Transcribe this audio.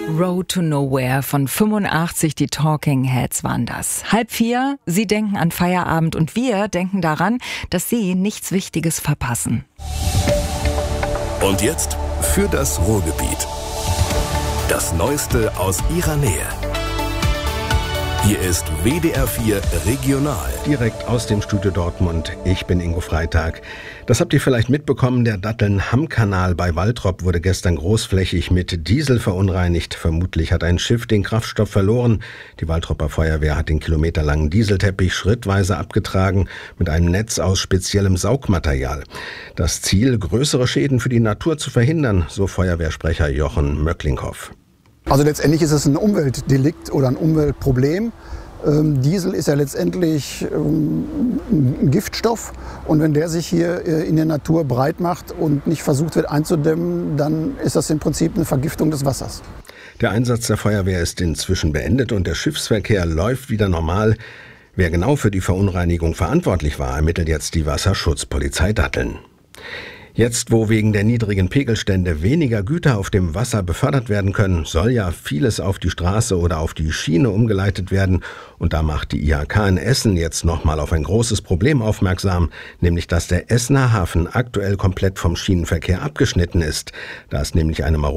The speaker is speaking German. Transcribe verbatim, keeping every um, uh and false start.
Road to Nowhere von fünfundachtzig, die Talking Heads waren das. Halb vier, Sie denken an Feierabend und wir denken daran, dass Sie nichts Wichtiges verpassen. Und jetzt für das Ruhrgebiet. Das Neueste aus Ihrer Nähe. Hier ist W D R vier Regional. Direkt aus dem Studio Dortmund. Ich bin Ingo Freitag. Das habt ihr vielleicht mitbekommen, der Datteln-Hamm-Kanal bei Waltrop wurde gestern großflächig mit Diesel verunreinigt. Vermutlich hat ein Schiff den Kraftstoff verloren. Die Waltropper Feuerwehr hat den kilometerlangen Dieselteppich schrittweise abgetragen mit einem Netz aus speziellem Saugmaterial. Das Ziel, größere Schäden für die Natur zu verhindern, so Feuerwehrsprecher Jochen Möcklinghoff. Also letztendlich ist es ein Umweltdelikt oder ein Umweltproblem. Ähm, Diesel ist ja letztendlich ähm, ein Giftstoff und wenn der sich hier äh, in der Natur breit macht und nicht versucht wird einzudämmen, dann ist das im Prinzip eine Vergiftung des Wassers. Der Einsatz der Feuerwehr ist inzwischen beendet und der Schiffsverkehr läuft wieder normal. Wer genau für die Verunreinigung verantwortlich war, ermittelt jetzt die Wasserschutzpolizei Datteln. Jetzt, wo wegen der niedrigen Pegelstände weniger Güter auf dem Wasser befördert werden können, soll ja vieles auf die Straße oder auf die Schiene umgeleitet werden. Und da macht die I H K in Essen jetzt nochmal auf ein großes Problem aufmerksam, nämlich dass der Essener Hafen aktuell komplett vom Schienenverkehr abgeschnitten ist. Da ist nämlich eine